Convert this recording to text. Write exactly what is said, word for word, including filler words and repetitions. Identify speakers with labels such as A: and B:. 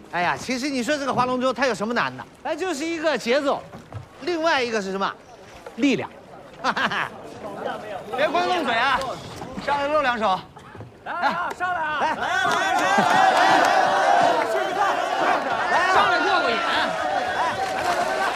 A: 哎呀，其实你说这个划龙舟它有什么难的？它就是一个节奏，另外一个是什么？力量。哈哈哈。别光动嘴啊，上来露两手。来啊，上来啊！来来来来来。